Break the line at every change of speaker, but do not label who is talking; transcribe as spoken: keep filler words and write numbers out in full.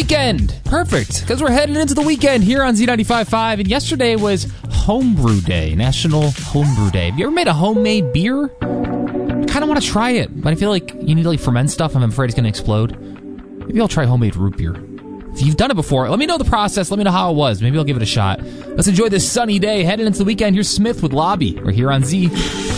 weekend. Perfect, because we're heading into the weekend here on Z ninety-five point five, and yesterday was Homebrew Day, National Homebrew Day. Have you ever made a homemade beer? I kind of want to try it, but I feel like you need to like ferment stuff, and I'm afraid it's going to explode. Maybe I'll try homemade root beer. If you've done it before, let me know the process, let me know how it was. Maybe I'll give it a shot. Let's enjoy this sunny day, heading into the weekend. Here's Smith with Lobby. We're here on Z.